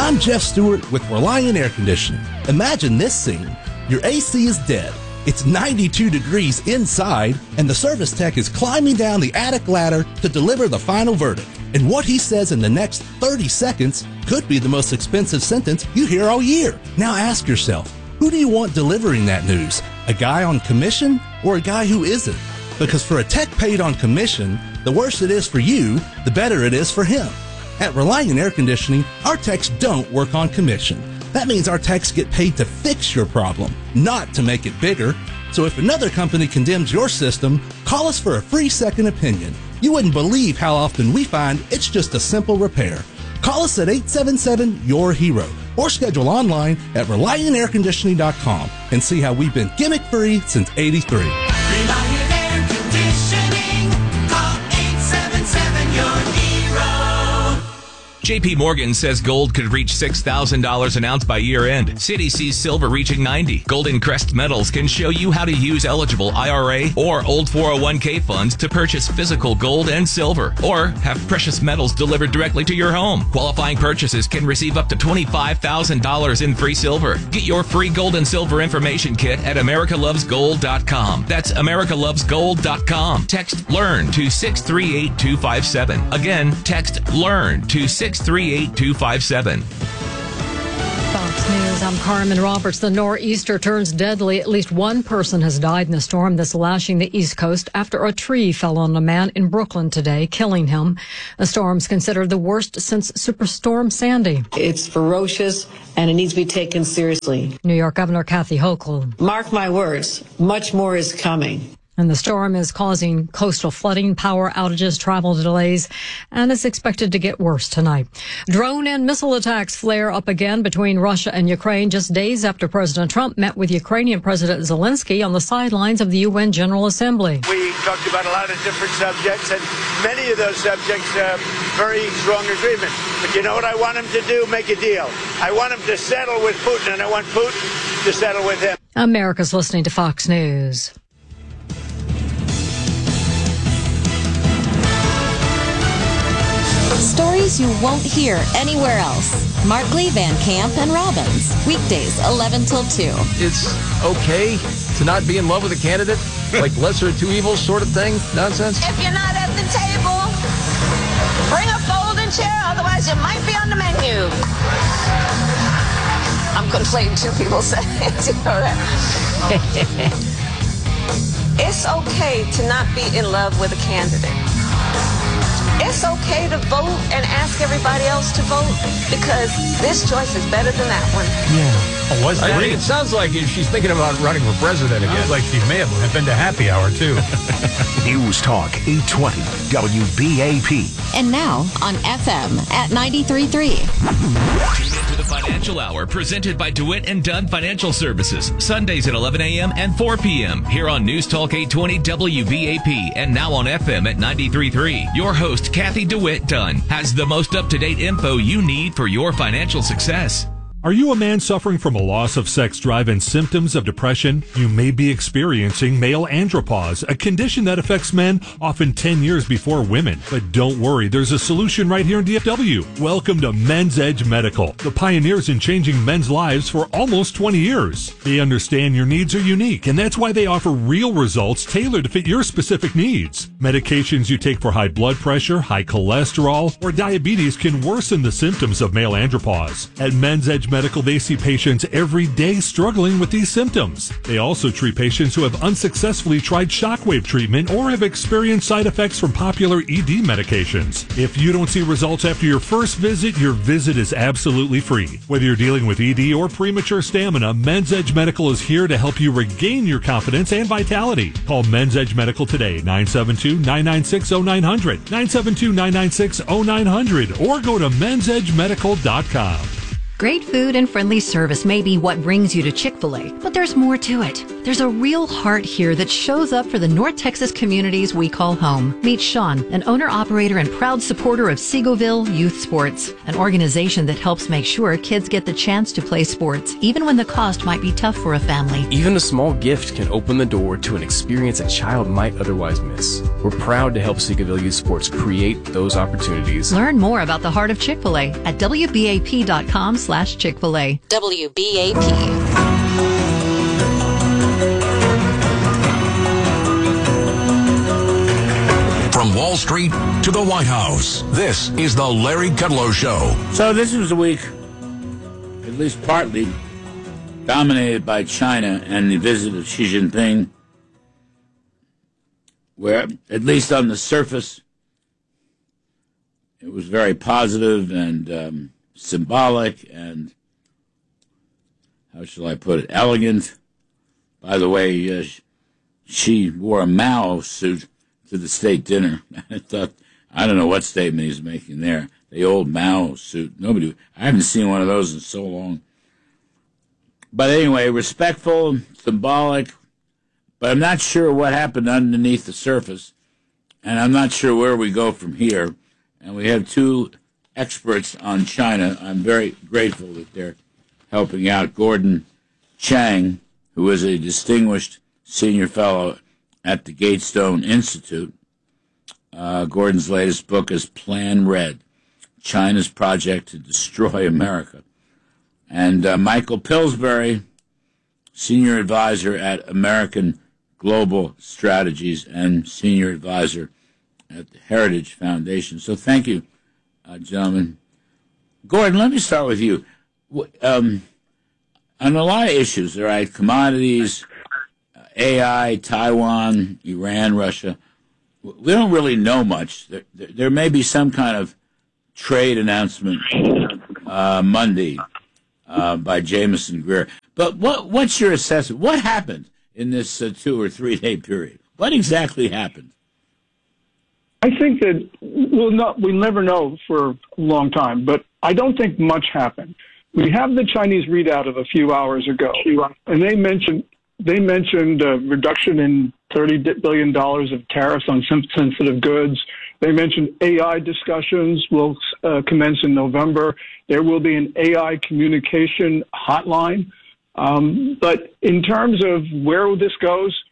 I'm Jeff Stewart with Reliant Air Conditioning. Imagine this scene. Your AC is dead. It's 92 degrees inside, and the service tech is climbing down the attic ladder to deliver the final verdict. And what he says in the next 30 seconds could be the most expensive sentence you hear all year. Now ask yourself, who do you want delivering that news? A guy on commission or a guy who isn't? Because for a tech paid on commission, the worse it is for you, the better it is for him. At Reliant Air Conditioning, our techs don't work on commission. That means our techs get paid to fix your problem, not to make it bigger. So if another company condemns your system, call us for a free second opinion. You wouldn't believe how often we find it's just a simple repair. Call us at 877-YOUR-HERO or schedule online at ReliantAirConditioning.com and see how we've been gimmick-free since '83. Reliant Air Conditioning. Call 877-YOUR-HERO. JP Morgan says gold could reach $6,000 an ounce by year end. Citi sees silver reaching 90. Golden Crest Metals can show you how to use eligible IRA or old 401k funds to purchase physical gold and silver, or have precious metals delivered directly to your home. Qualifying purchases can receive up to $25,000 in free silver. Get your free gold and silver information kit at americalovesgold.com. That's americalovesgold.com. Text LEARN to 638257. Again, text LEARN to 638257. Fox News, I'm Carmen Roberts. The nor'easter turns deadly. At least one person has died in the storm that's lashing the East Coast after a tree fell on a man in Brooklyn today, killing him. The storm's considered the worst since Superstorm Sandy. It's ferocious, and it needs to be taken seriously. New York Governor Kathy Hochul. Mark my words, much more is coming. And the storm is causing coastal flooding, power outages, travel delays, and is expected to get worse tonight. Drone and missile attacks flare up again between Russia and Ukraine just days after President Trump met with Ukrainian President Zelensky on the sidelines of the UN General Assembly. We talked about a lot of different subjects, and many of those subjects very strong agreement. But you know what I want him to do? Make a deal. I want him to settle with Putin, and I want Putin to settle with him. America's listening to Fox News. Stories you won't hear anywhere else. Markley, Van Camp, and Robbins. Weekdays, 11 till 2. It's okay to not be in love with a candidate? Like lesser of two evils sort of thing? Nonsense? If you're not at the table, bring a folding chair, otherwise you might be on the menu. I'm conflating two people saying it, you know that? It's okay to not be in love with a candidate. It's okay to vote and ask everybody else to vote because this choice is better than that one. Yeah. Oh, was that? It sounds like she's thinking about running for president again. Sounds like she may have been to happy hour, too. News Talk 820 WBAP. And now on FM at 93.3. Tune into the Financial Hour presented by DeWitt and Dunn Financial Services. Sundays at 11 a.m. and 4 p.m. here on News Talk 820 WBAP and now on FM at 93.3. Your host, Kathy DeWitt Dunn, has the most up-to-date info you need for your financial success. Are you a man suffering from a loss of sex drive and symptoms of depression? You may be experiencing male andropause, a condition that affects men often 10 years before women. But don't worry, there's a solution right here in DFW. Welcome to Men's Edge Medical, the pioneers in changing men's lives for almost 20 years. They understand your needs are unique, and that's why they offer real results tailored to fit your specific needs. Medications you take for high blood pressure, high cholesterol, or diabetes can worsen the symptoms of male andropause. At Men's Edge Medical, they see patients every day struggling with these symptoms. They also treat patients who have unsuccessfully tried shockwave treatment or have experienced side effects from popular ED medications. If you don't see results after your first visit, your visit is absolutely free. Whether you're dealing with ED or premature stamina, Men's Edge Medical is here to help you regain your confidence and vitality. Call Men's Edge Medical today, 972-996-0900, 972-996-0900, or go to mensedgemedical.com. Great food and friendly service may be what brings you to Chick-fil-A, but there's more to it. There's a real heart here that shows up for the North Texas communities we call home. Meet Sean, an owner-operator and proud supporter of Seagoville Youth Sports, an organization that helps make sure kids get the chance to play sports, even when the cost might be tough for a family. Even a small gift can open the door to an experience a child might otherwise miss. We're proud to help Seagoville Youth Sports create those opportunities. Learn more about the heart of Chick-fil-A at WBAP.com/Chick-fil-A. WBAP. From Wall Street to the White House, this is the Larry Kudlow Show. So this was a week, at least partly, dominated by China and the visit of Xi Jinping, where, at least on the surface, it was very positive and symbolic and, how shall I put it, elegant. By the way, Xi wore a Mao suit to the state dinner. I thought, I don't know what statement he's making there. The old Mao suit. I haven't seen one of those in so long. But anyway, respectful, symbolic, but I'm not sure what happened underneath the surface, and I'm not sure where we go from here. And we have two experts on China. I'm very grateful that they're helping out. Gordon Chang, who is a distinguished senior fellow at the Gatestone Institute. Gordon's latest book is Plan Red, China's Project to Destroy America. And Michael Pillsbury, senior advisor at American Global Strategies and senior advisor at the Heritage Foundation. So thank you, gentlemen. Gordon, let me start with you. On a lot of issues, all right, commodities, AI, Taiwan, Iran, Russia, we don't really know much. There may be some kind of trade announcement Monday by Jameson Greer. But what's your assessment? What happened in this 2 or 3 day period? What exactly happened? I think that we'll never know for a long time, but I don't think much happened. We have the Chinese readout of a few hours ago, and they mentioned a reduction in $30 billion of tariffs on sensitive goods. They mentioned AI discussions will commence in November. There will be an AI communication hotline. But in terms of where this goes,